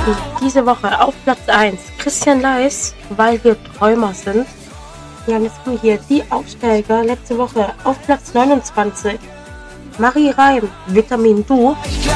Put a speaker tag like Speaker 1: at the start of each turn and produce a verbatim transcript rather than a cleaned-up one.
Speaker 1: Diese Woche auf Platz eins Christian Leis, weil wir Träumer sind. Ja, und jetzt kommen hier die Aufsteiger letzte Woche auf Platz neunundzwanzig. Marie Reim, Vitamin Du.